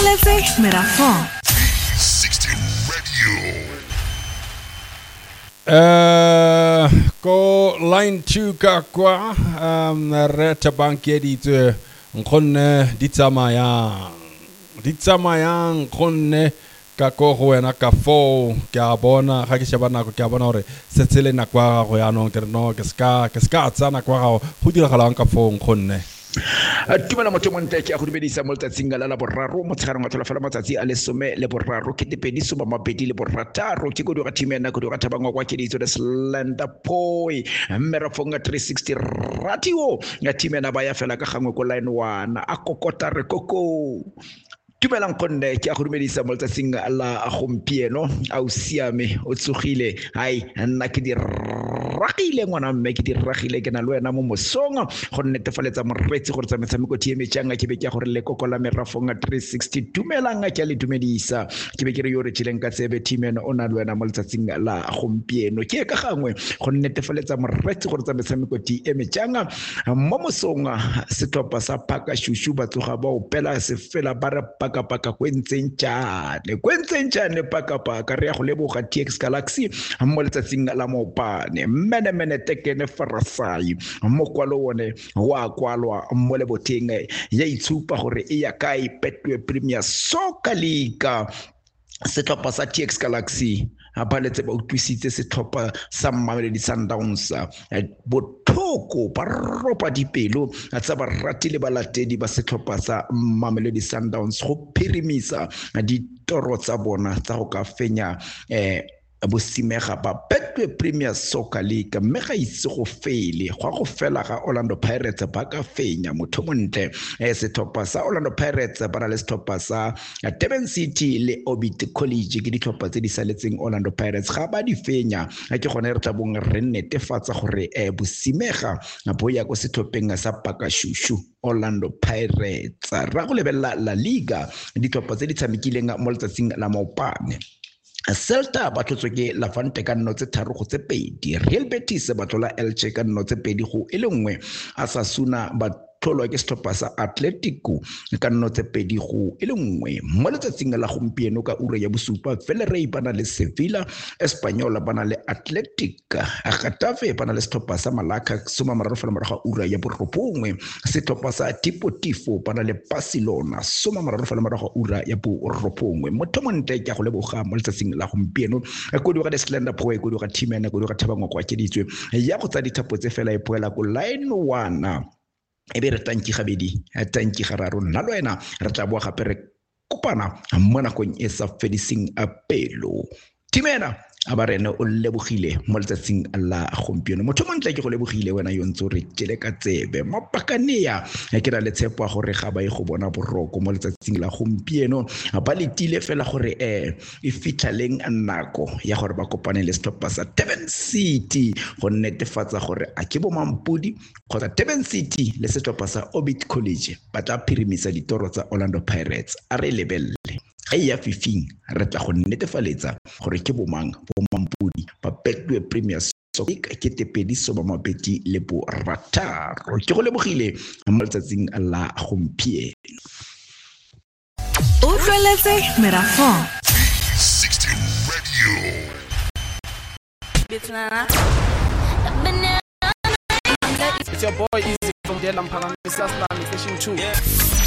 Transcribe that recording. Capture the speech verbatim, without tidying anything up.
utlweletse merafong sixty Radio. Uh, ko line two ka kwa um re tabanke ditse ngonne di tsamayang di tsamayang gonne ka go go wena ka fo ke a bona ga ke sheba nako ke a bona gore se tsele na kwa go ya no ke no ke ska ke ska tsana kwa go go dira galang ka fo ngonne Tumela motho monte ke a go dumedisa mo letsatsing la boraro mo tsharang wa tlhola matsatsi a le some le boraro ke tepedi so mabedi le borataro ke go dira timena go dira tabangwa kwa ke ditso the slender boy mmerafong three sixty radio ya timena ba ya fela ka gangwe ko line one a kokota re koko Tumelang konne ke a go dumedisa mo letsatsing la gompieno a o siame o tsogile hai nna ke di ragile ngwana mme ke di ragile ke na le wena mo mosong go netefaletsa moretsi gore tsa metshameko tie metšanga ke be ke gore le kokola merafong three sixty tumelang ke le dumedisa ke be ke re yo re tshileng ka tsebe timeno o na le wena mo letsatsing la gompieno ke ka gangwe go netefaletsa moretsi gore tsa metshameko tie metšanga mo mosong setlopa sa Paka Shushu ba tsoga ba opela se fela ba re paka paka kwentseng tjane kwentseng tjane paka paka re ya go leboga T X Galaxy mo letsatsing la mopane mene mene tekene farasai mo kwalo one wa kwalwa mo le boteng ya itshupa gore e ya kai Betway Premier Soccer League setlhopha sa T X Galaxy a baletse ba utlwisitse setlhopha sa Mamelodi Sundowns bothoko ba ropa dipelo a tsa ba ratile balatedi ba setlhopha sa Mamelodi Sundowns go phirimisa ditoro tsa bona tsa go ka fenya eh bosimega ba Betway Premier Soccer League mme ga itse go fele gwa go fela ga Orlando Pirates ba ka fenya motho montle e setlhopha sa Orlando Pirates ba na le setlhopha sa Durban City le Orbit College ke ditlhopha tse di saletseng Orlando Pirates ga ba di fenya ke gone re tlabong re netefatsa gore e bosimega bo ya go setlhopheng sa Paka Shushu Orlando Pirates ra go lebella La Liga ditlhopha tse di tshamekileng mo letsatsing la maopane Celta ba tlotswe ke Lafante ka nno tse tharo go tse pedi Real Betis ba tlola Elche ka nno tse pedi go e le nngwe Osasuna ba tlolo ke setlhopha sa Atletico ka nno tse pedi go e le nngwe mo letsatsing la gompieno ka ura ya bosupa Villarreal ba na le Sevilla Espanyol ba na le Athletic Getafe ba na le setlhopha sa Malaga soma mararo fela morago ura ya borobongwe setlhopha sa Deportivo ba na le Barcelona soma mararo fela morago ura ya borobongwe motho montle ke go leboga mo letsatsing la gompieno go dira the slender boy go dira timena go dira thabangwa kwa ke ditswe ya go tsa dithapo tse fela e poela go line one e be re tanki gabedi tanki gararo nna le wena re tla boa gape re kopana mo nakong e sa fediseng a pelo timena a ba rene o lebogile mo letsatsing la gompieno motho montle ke go lebogile wena yo ntse re tšele ka tsebe mapakanea ke ra le tshepo gore ga ba e go bona boroko mo letsatsing la gompieno ba letile fela gore eh e fitlhaleng nako ya gore ba kopane le setlhopha sa Durban City go netefatsa gore a ke bo mampudi kgotsa Durban City le setlhopha sa Orbit College ba tla phirimisa ditoro tsa Orlando Pirates a re lebelle ai ya fifing re tla go netefaletsa gore ke bomang bo mampudi ba Betway Premier Soccer ke tepedi so ba mabedi le bo rataro ke go lebogile mo letsatsing la gompieno utlweletse merafong sixty Radio. It's your boy Easy from Delam Paramisa Station two.